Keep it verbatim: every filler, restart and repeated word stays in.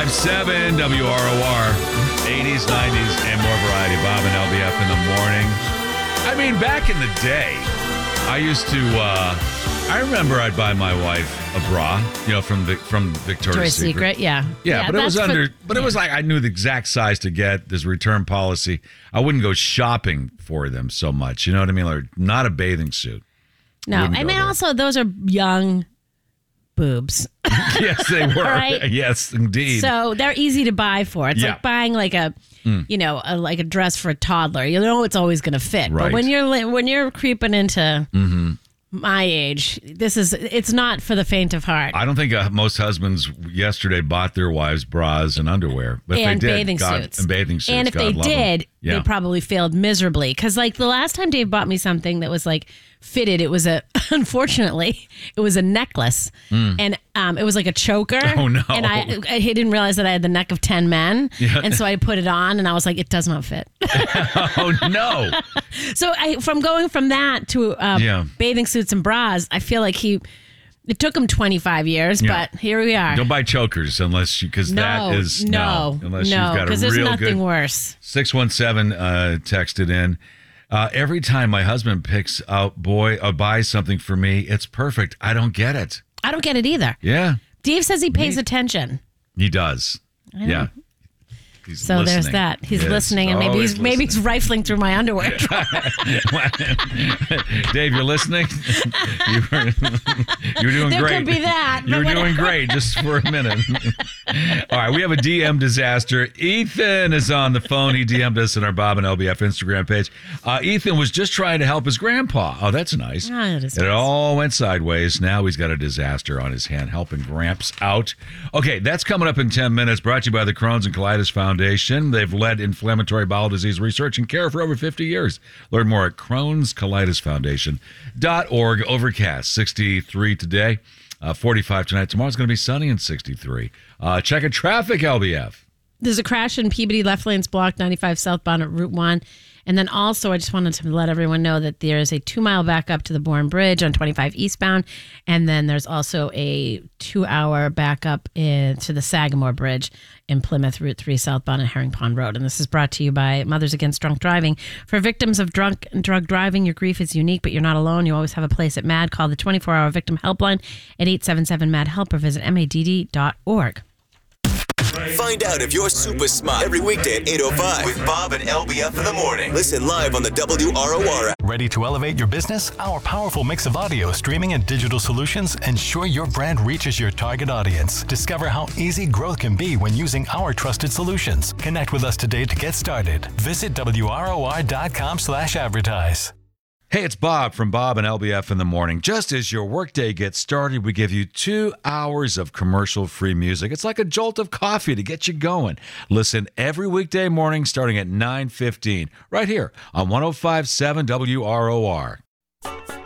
five seven W R O R, eighties, nineties, and more variety. Bob and L B F in the morning. I mean, back in the day, I used to, uh, I remember I'd buy my wife a bra, you know, from Vic, from Victoria's, Victoria's Secret. Secret, yeah. Yeah, yeah but it was under, for, but it was like I knew the exact size to get. There's a return policy. I wouldn't go shopping for them so much. You know what I mean? Like, not a bathing suit. No, Wouldn't I go mean, there. also, those are young boobs. Yes, they were. Right? Yes, indeed. So they're easy to buy for. It's Yeah. like buying like a, you know, a, like a dress for a toddler. You know it's always going to fit. Right. But when you're li- when you're creeping into my age, this is it's not for the faint of heart. I don't think uh, most husbands yesterday bought their wives bras and underwear, but and if they did, bathing God, suits. and bathing suits. And if God they love them. did, Yeah. they probably failed miserably. Because like the last time Dave bought me something that was like fitted, it was a unfortunately it was a necklace, and um, it was like a choker. Oh, no. And I I didn't realize that I had the neck of ten men, Yeah. and so I put it on, and I was like, it does not fit. Oh no! So I from going from that to uh, Yeah. bathing suits and bras, I feel like he. It took him twenty-five years, Yeah. but here we are. Don't buy chokers unless you, because no, that is no, unless no, you've got a because there's real nothing good. worse. six one seven uh, texted in. Uh, every time my husband picks out boy or buys something for me, it's perfect. I don't get it. I don't get it either. Yeah, Dave says he pays attention. he does. Yeah. He's So there's listening. that. He's Yes, listening, and maybe always he's maybe he's listening. rifling through my underwear. Dave, you're listening. you were, you're doing There great. could be that, but You're doing whatever. great. Just for a minute. All right, we have a D M disaster. Ethan is on the phone. He D M'd us on our Bob and L B F Instagram page. Uh, Ethan was just trying to help his grandpa. Oh, that's nice. Oh, that is it nice. all went sideways. Now he's got a disaster on his hand, helping Gramps out. Okay, that's coming up in ten minutes. Brought to you by the Crohn's and Colitis Foundation. They've led inflammatory bowel disease research and care for over fifty years. Learn more at crohn's colitis foundation dot org. Overcast, sixty-three today, uh, forty-five tonight. Tomorrow's going to be sunny and sixty-three. Uh, checking traffic, L B F. There's a crash in Peabody, left lane's blocked, ninety-five southbound at Route one. And then also, I just wanted to let everyone know that there is a two-mile backup to the Bourne Bridge on twenty-five eastbound. And then there's also a two-hour backup in, to the Sagamore Bridge in Plymouth, Route three southbound at Herring Pond Road. And this is brought to you by Mothers Against Drunk Driving. For victims of drunk and drug driving, your grief is unique, but you're not alone. You always have a place at MAD. Call the twenty-four hour victim helpline at eight seven seven MAD HELP or visit M A D D dot org. Find out if you're super smart every weekday at eight oh five with Bob and L B F in the morning. Listen live on the W R O R app. Ready to elevate your business? Our powerful mix of audio, streaming, and digital solutions ensure your brand reaches your target audience. Discover how easy growth can be when using our trusted solutions. Connect with us today to get started. Visit W R O R dot com slash advertise. Hey, it's Bob from Bob and L B F in the morning. Just as your workday gets started, we give you two hours of commercial-free music. It's like a jolt of coffee to get you going. Listen every weekday morning starting at nine fifteen, right here on one oh five point seven W R O R.